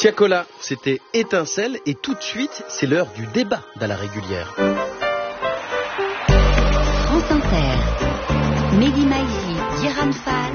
Tiakola, c'était Étincelle et tout de suite, c'est l'heure du débat dans la régulière. France Inter, Mehdi Maizi, Diran Fall,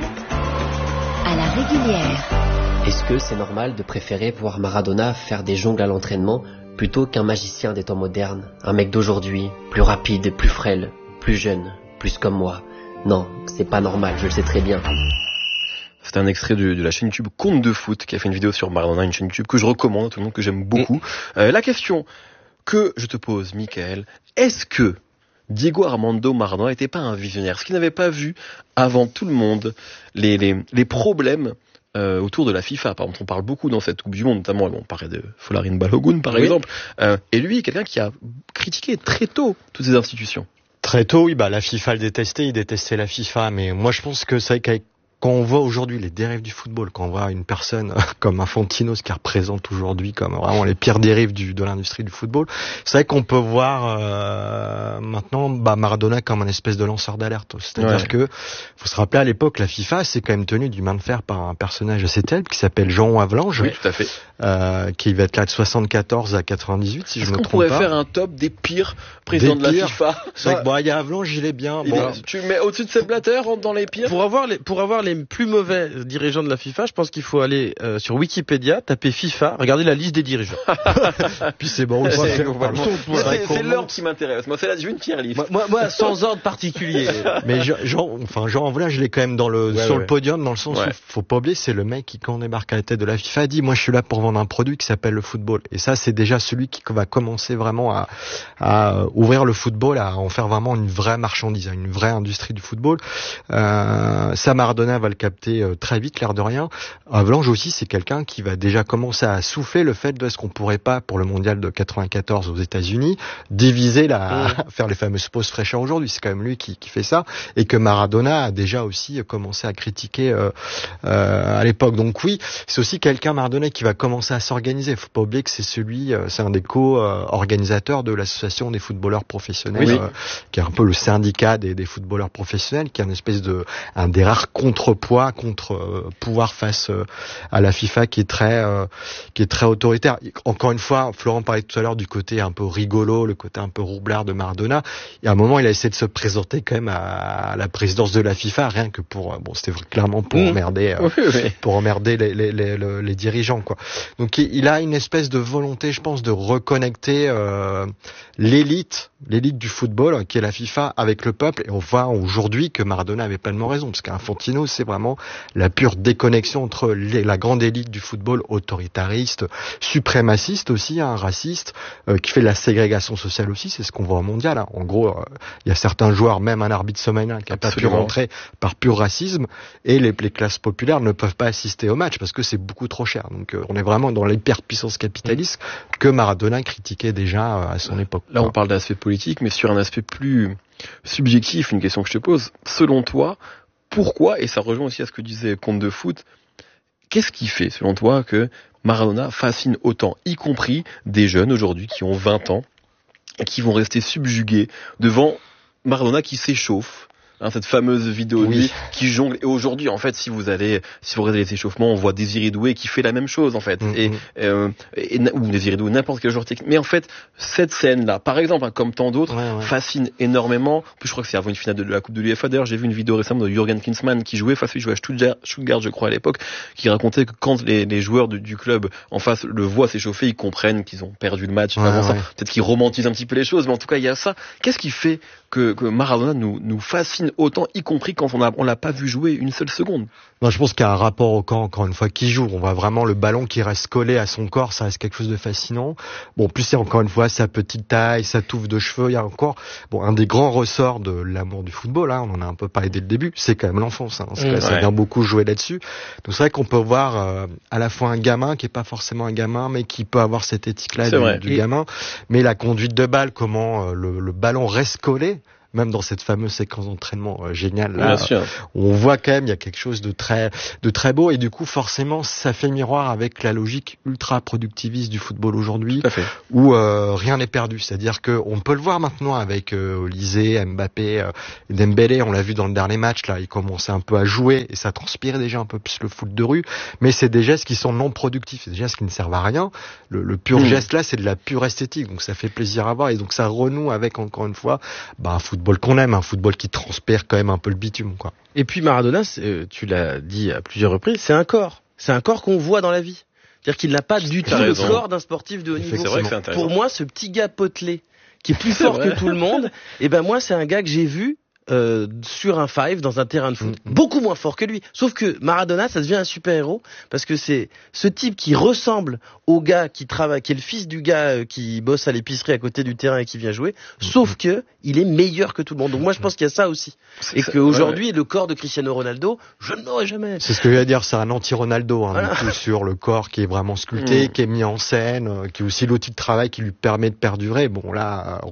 à la régulière. Est-ce que c'est normal de préférer voir Maradona faire des jongles à l'entraînement plutôt qu'un magicien des temps modernes, un mec d'aujourd'hui, plus rapide, plus frêle, plus jeune, plus comme moi? Non, c'est pas normal, je le sais très bien. C'est un extrait de la chaîne YouTube Compte de Foot qui a fait une vidéo sur Maradona, une chaîne YouTube que je recommande à tout le monde, que j'aime beaucoup. La question que je te pose, Michael, est-ce que Diego Armando Maradona n'était pas un visionnaire? Est-ce qu'il n'avait pas vu avant tout le monde les problèmes autour de la FIFA? Par exemple, on parle beaucoup dans cette Coupe du Monde, notamment on parlait de Folarin Balogun par exemple, et lui, quelqu'un qui a critiqué très tôt toutes ces institutions. Très tôt, oui, la FIFA le détestait, il détestait la FIFA, mais moi je pense que c'est qu'avec quand on voit aujourd'hui les dérives du football, quand on voit une personne comme Infantino, ce qui représente aujourd'hui comme vraiment les pires dérives de l'industrie du football, c'est vrai qu'on peut voir maintenant Maradona comme un espèce de lanceur d'alerte. C'est-à-dire que faut se rappeler à l'époque, la FIFA s'est quand même tenue du main de fer par un personnage assez célèbre qui s'appelle Jean Havelange, oui, tout à fait, qui va être là de 74 à 98 si je me trompe pas. Est-ce qu'on pourrait faire un top des pires présidents de la FIFA? C'est vrai que il y a Havelange, il est bien. Tu mets au-dessus de Sepp Blatter dans les pires? Pour avoir les plus mauvais dirigeants de la FIFA, je pense qu'il faut aller sur Wikipédia, taper FIFA, regarder la liste des dirigeants. Puis c'est bon, c'est l'ordre qui m'intéresse. Moi, c'est là, je veux une tier list. Moi, sans ordre particulier. Mais Jean Havelange, je l'ai quand même sur le podium, dans le sens où faut pas oublier, c'est le mec qui, quand on débarque à la tête de la FIFA, dit, moi, je suis là pour vendre un produit qui s'appelle le football. Et ça, c'est déjà celui qui va commencer vraiment à ouvrir le football, à en faire vraiment une vraie marchandise, une vraie industrie du football. Ça, Maradona va le capter très vite, l'air de rien. Havelange aussi, c'est quelqu'un qui va déjà commencer à souffler le fait de est-ce qu'on pourrait pas, pour le mondial de 94 aux États-Unis, diviser faire les fameuses pauses fraîcheurs aujourd'hui. C'est quand même lui qui fait ça, et que Maradona a déjà aussi commencé à critiquer à l'époque. Donc oui, c'est aussi quelqu'un, Maradona, qui va commencer à s'organiser. Faut pas oublier que c'est un des co-organisateurs de l'association des footballeurs professionnels, qui est un peu le syndicat des footballeurs professionnels, qui est un des rares contre-pouvoir face à la FIFA qui est très autoritaire. Encore une fois, Florent parlait tout à l'heure du côté un peu rigolo, le côté un peu roublard de Maradona. Et à un moment, il a essayé de se présenter quand même à la présidence de la FIFA, rien que c'était clairement pour emmerder les dirigeants, quoi. Donc il a une espèce de volonté, je pense, de reconnecter l'élite du football, qui est la FIFA, avec le peuple. Et on voit aujourd'hui que Maradona avait pleinement raison, parce qu'Infantino, c'est vraiment la pure déconnexion entre la grande élite du football autoritariste, suprémaciste aussi, raciste, qui fait de la ségrégation sociale aussi. C'est ce qu'on voit au mondial. En gros, il y a certains joueurs, même un arbitre sommalien, qui n'a pas pu rentrer par pur racisme, et les classes populaires ne peuvent pas assister au match parce que c'est beaucoup trop cher. Donc on est vraiment dans l'hyperpuissance capitaliste que Maradona critiquait déjà à son époque. Là, on parle d'aspect politique, mais sur un aspect plus subjectif, une question que je te pose. Selon toi, pourquoi, et ça rejoint aussi à ce que disait Compte de Foot, qu'est-ce qui fait, selon toi, que Maradona fascine autant, y compris des jeunes aujourd'hui qui ont 20 ans et qui vont rester subjugués devant Maradona qui s'échauffe? Cette fameuse vidéo de lui qui jongle. Et aujourd'hui, en fait, si vous regardez les échauffements, on voit Désiré Doué qui fait la même chose, en fait. Ou Désiré Doué, n'importe quel joueur technique. Mais en fait, cette scène-là, par exemple, comme tant d'autres, fascine énormément. En plus, je crois que c'est avant une finale de la Coupe de l'UEFA. D'ailleurs, j'ai vu une vidéo récemment de Jürgen Klinsmann qui jouait à Stuttgart, je crois, à l'époque, qui racontait que quand les joueurs du club en face le voient s'échauffer, ils comprennent qu'ils ont perdu le match. Peut-être qu'ils romantisent un petit peu les choses, mais en tout cas, il y a ça. Qu'est-ce qui fait que Maradona nous fascine autant, y compris quand on l'a pas vu jouer une seule seconde? Non, je pense qu'il y a un rapport au camp, encore une fois, qui joue. On voit vraiment le ballon qui reste collé à son corps, ça reste quelque chose de fascinant. Plus c'est encore une fois sa petite taille, sa touffe de cheveux, il y a encore, un des grands ressorts de l'amour du football, on en a un peu parlé dès le début, c'est quand même l'enfance, ça vient beaucoup jouer là-dessus. Donc c'est vrai qu'on peut voir à la fois un gamin qui est pas forcément un gamin, mais qui peut avoir cette éthique-là du gamin, mais la conduite de balle, comment le ballon reste collé même dans cette fameuse séquence d'entraînement géniale là, on voit quand même il y a quelque chose de très beau, et du coup forcément ça fait miroir avec la logique ultra productiviste du football aujourd'hui, où rien n'est perdu. C'est-à-dire que on peut le voir maintenant avec Olysée, Mbappé, Dembélé, on l'a vu dans le dernier match là, ils commençaient un peu à jouer et ça transpire déjà un peu plus le foot de rue, mais c'est des gestes qui sont non productifs, c'est des gestes qui ne servent à rien. Le pur geste là, c'est de la pure esthétique, donc ça fait plaisir à voir, et donc ça renoue avec, encore une fois, un football qu'on aime, un football qui transpire quand même un peu le bitume, quoi. Et puis Maradona, tu l'as dit à plusieurs reprises, c'est un corps qu'on voit dans la vie. C'est-à-dire qu'il n'a pas du tout le corps d'un sportif de haut niveau. C'est vrai que c'est intéressant. Pour moi, ce petit gars potelé qui est plus fort que tout le monde, et ben moi c'est un gars que j'ai vu sur un five dans un terrain de foot, beaucoup moins fort que lui. Sauf que Maradona, ça devient un super-héros parce que c'est ce type qui ressemble au gars qui travaille, qui est le fils du gars qui bosse à l'épicerie à côté du terrain et qui vient jouer, sauf que il est meilleur que tout le monde. Donc moi je pense qu'il y a ça aussi. Et qu'aujourd'hui le corps de Cristiano Ronaldo, je ne l'aurais jamais. C'est ce que je veux dire, c'est un anti-Ronaldo, du coup, sur le corps qui est vraiment sculpté, qui est mis en scène, qui est aussi l'outil de travail qui lui permet de perdurer. Bon là,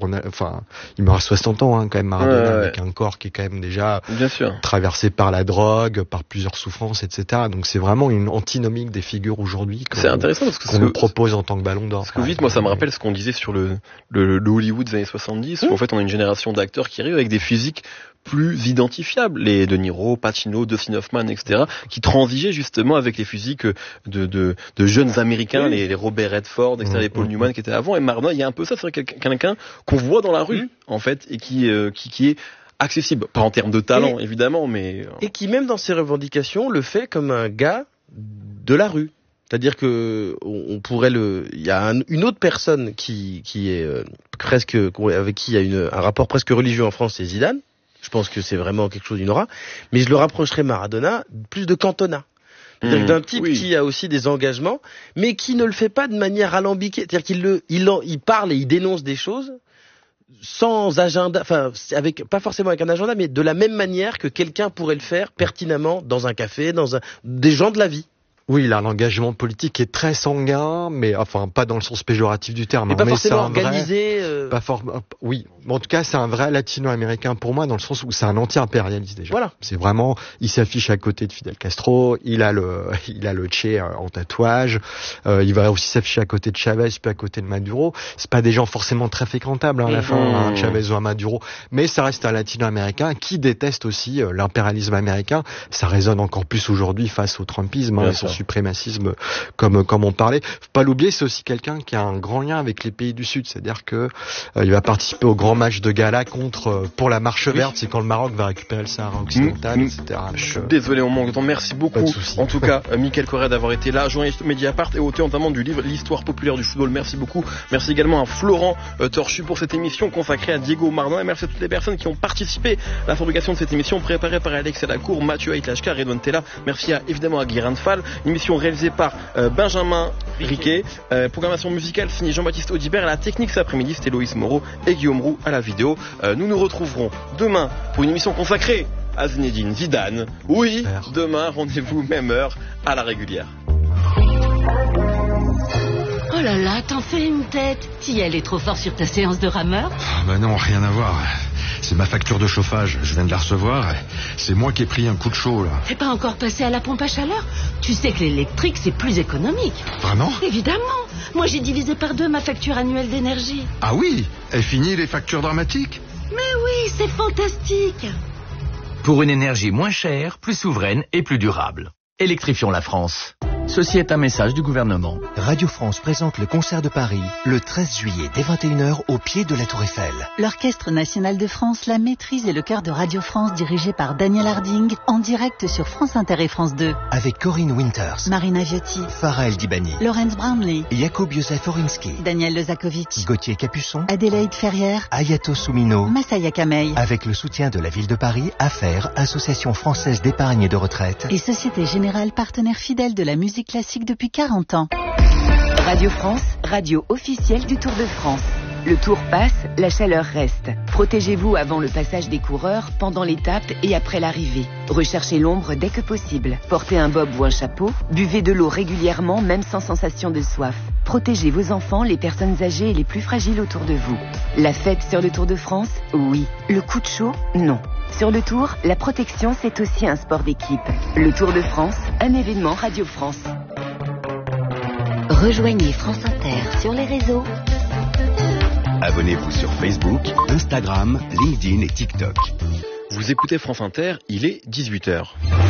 il meurt à 60 ans quand même, Maradona, avec un corps qui est quand même déjà traversé par la drogue, par plusieurs souffrances, etc. Donc c'est vraiment une antinomique des figures aujourd'hui c'est intéressant parce que qu'on nous propose en tant que ballon d'or. Parce que vite, moi ça me rappelle ce qu'on disait sur le Hollywood des années 70, où en fait on a une génération d'acteurs qui arrivent avec des physiques plus identifiables, les De Niro, Pacino, Dustin Hoffman, etc., qui transigeaient justement avec les physiques de jeunes américains, les Robert Redford, etc., les Paul Newman qui étaient avant. Et Maradona, il y a un peu ça, c'est quelqu'un qu'on voit dans la rue, en fait, et qui est accessible, pas en termes de talent évidemment, mais et qui même dans ses revendications le fait comme un gars de la rue. C'est-à-dire que on pourrait il y a une autre personne qui est presque, avec qui il y a un rapport presque religieux en France, c'est Zidane. Je pense que c'est vraiment quelque chose d'une aura, mais je le rapprocherais Maradona plus de Cantona. C'est-à-dire d'un type qui a aussi des engagements, mais qui ne le fait pas de manière alambiquée. C'est-à-dire qu'il parle et il dénonce des choses sans agenda, pas forcément avec un agenda, mais de la même manière que quelqu'un pourrait le faire pertinemment dans un café, des gens de la vie. Oui, il a un engagement politique qui est très sanguin, mais pas dans le sens péjoratif du terme. Mais pas forcément organisé. Oui, mais en tout cas, c'est un vrai latino-américain pour moi, dans le sens où c'est un anti-impérialiste déjà. Voilà. C'est vraiment, il s'affiche à côté de Fidel Castro, il a le Che en tatouage, il va aussi s'afficher à côté de Chavez, puis à côté de Maduro. C'est pas des gens forcément très fréquentables, à la fin, Chavez ou un Maduro, mais ça reste un latino-américain qui déteste aussi l'impérialisme américain. Ça résonne encore plus aujourd'hui face au trumpisme, et son suprémacisme, comme on parlait. Faut pas l'oublier, c'est aussi quelqu'un qui a un grand lien avec les pays du Sud, c'est-à-dire que il va participer au grand match de gala pour la marche verte, c'est quand le Maroc va récupérer le Sahara occidental, etc. Je suis désolé, on manque de temps. Merci beaucoup. En tout cas, Mickaël Correa d'avoir été là, journaliste au Mediapart et auteur notamment du livre L'histoire populaire du football. Merci beaucoup. Merci également à Florent Torchu pour cette émission consacrée à Diego Maradona, et merci à toutes les personnes qui ont participé à la fabrication de cette émission préparée par Alex Alacour, Mathieu Aitlashka, Redouane Tella. Merci évidemment à Guérin Fall. Émission réalisée par Benjamin Riquet. Programmation musicale signée Jean-Baptiste Audibert. À la technique cet après-midi, c'était Loïs Moreau et Guillaume Roux à la vidéo. Nous nous retrouverons demain pour une émission consacrée à Zinedine Zidane. Oui, demain, rendez-vous même heure à la régulière. Oh là là, t'en fais une tête. Thiel est trop fort sur ta séance de rameur? Non, rien à voir. C'est ma facture de chauffage, je viens de la recevoir. C'est moi qui ai pris un coup de chaud, là. T'es pas encore passé à la pompe à chaleur? Tu sais que l'électrique, c'est plus économique. Vraiment? Évidemment. Moi, j'ai divisé par 2 ma facture annuelle d'énergie. Ah oui? Est fini les factures dramatiques? Mais oui, c'est fantastique. Pour une énergie moins chère, plus souveraine et plus durable. Électrifions la France. Ceci est un message du gouvernement. Radio France présente le concert de Paris le 13 juillet dès 21h au pied de la Tour Eiffel. L'Orchestre National de France, la Maîtrise et le Chœur de Radio France dirigé par Daniel Harding en direct sur France Inter et France 2. Avec Corinne Winters, Marina Viotti, Farah El Dibani, Laurence Brownlee, Jakub Józef Orinski, Daniel Lezakovic, Gauthier Capuçon, Adélaïde Ferrière, Ayato Soumino, Massaya Kamei. Avec le soutien de la Ville de Paris, AFER, Association Française d'Épargne et de Retraite. Et Société Générale, partenaire fidèle de la musique classique depuis 40 ans. Radio France, radio officielle du Tour de France. Le Tour passe, la chaleur reste. Protégez-vous avant le passage des coureurs, pendant l'étape et après l'arrivée. Recherchez l'ombre dès que possible. Portez un bob ou un chapeau. Buvez de l'eau régulièrement, même sans sensation de soif. Protégez vos enfants, les personnes âgées et les plus fragiles autour de vous. La fête sur le Tour de France? Oui. Le coup de chaud? Non. Sur le Tour, la protection, c'est aussi un sport d'équipe. Le Tour de France, un événement Radio France. Rejoignez France Inter sur les réseaux. Abonnez-vous sur Facebook, Instagram, LinkedIn et TikTok. Vous écoutez France Inter, il est 18h.